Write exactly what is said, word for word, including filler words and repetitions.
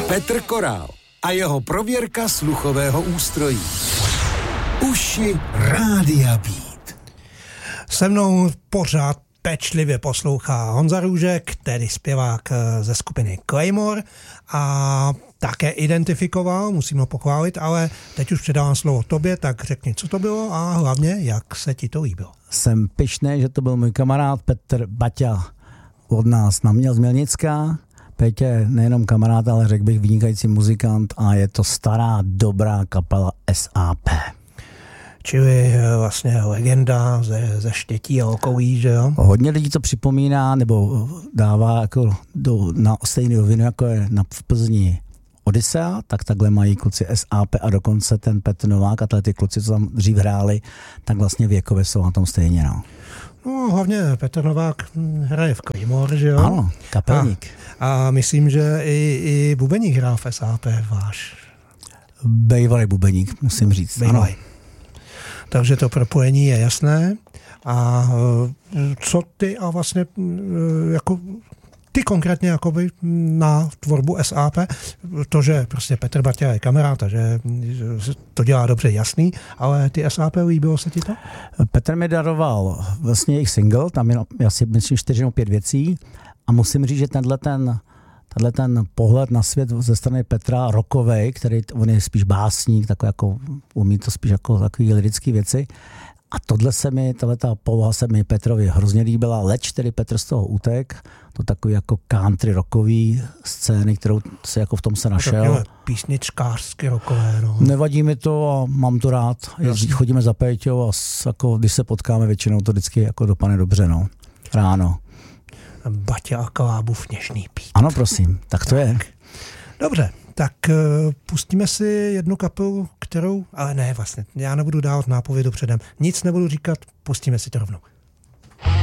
Petr Korál a jeho prověrka sluchového ústrojí. Uši Rádia Beat. Se mnou pořád pečlivě poslouchá Honza Růžek, tedy zpěvák ze skupiny Claymore, a také identifikoval, musím ho pochválit, ale teď už předávám slovo tobě, tak řekni, co to bylo a hlavně, jak se ti to líbilo. Jsem pyšný, že to byl můj kamarád Petr Baťa od nás na mě z Mělnicka. Petě je nejenom kamarád, ale řekl bych vynikající muzikant a je to stará, dobrá kapela S A P. Čili vlastně legenda ze, ze Štětí a okolí, že jo? Hodně lidí to připomíná nebo dává jako do, na stejný rovinu, jako je na v Plzni Odyssea, tak takhle mají kluci S A P a dokonce ten Petr Novák a ty kluci, co tam dřív hráli, tak vlastně věkově jsou na tom stejně, no. No, hlavně Petr Novák hraje v Claymore, že jo? Ano, kapelník. A, a myslím, že i, i bubeník hrál v S A P váš. Bejvalý bubeník, musím říct. Bejvalý. Takže to propojení je jasné. A co ty a vlastně jako ty konkrétně jakoby na tvorbu S A P, to, že prostě Petr Baťa je kamarád, že to dělá dobře, jasný, ale ty S A P, líbilo se ti to? Petr mi daroval vlastně jejich single, tam je asi myslím čtyři nebo pět věcí a musím říct, že tenhle ten Tenhle ten pohled na svět ze strany Petra rockovej, který on je spíš básník, takový jako, umí to spíš jako takový lirický věci. A tohle se mi, tahleta poloha se mi Petrovi hrozně líbila, leč tedy Petr z toho utek, to takový jako country rockový scény, kterou se jako v tom se našel. Takové písničkářsky rockové, no. Nevadí mi to a mám to rád. Jezdí, chodíme za Péťou a jako, když se potkáme většinou, to vždycky jako dopadne dobře, no. Ráno. Baťa a Kalábův něžný pít. Ano, prosím, tak to tak. je. Dobře, tak uh, pustíme si jednu kapelu, kterou, ale ne vlastně, já nebudu dávat nápovědu předem, nic nebudu říkat, pustíme si to rovnou.